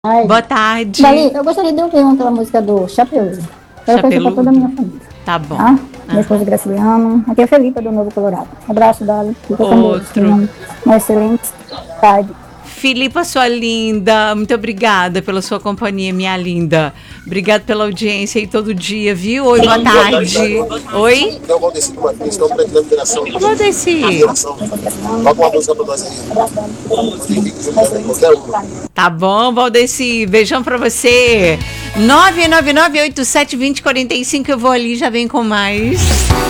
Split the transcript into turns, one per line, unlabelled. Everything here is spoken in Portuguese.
Boa tarde.
Dali, eu gostaria de ouvir aquela música do Chapeuzinho. Eu conheço pra toda a minha família.
Tá bom.
Tá? Minha esposa Graciliano. Aqui é Felipe, do Novo Colorado. Abraço, Dali. Fica com Deus.
Outro.
Uma excelente tarde.
Filipa, sua linda, muito obrigada pela sua companhia, minha linda. Obrigada pela audiência aí todo dia, viu? Oi, boa tarde. Oi?
Então, Valdeci do Martins, estão pretendendo liberação.
Valdeci.
Coloca uma música pra nós aí. Qualquer uma.
Tá bom, Valdeci. Beijão pra você. 999-87-2045. Eu vou ali, já venho com mais.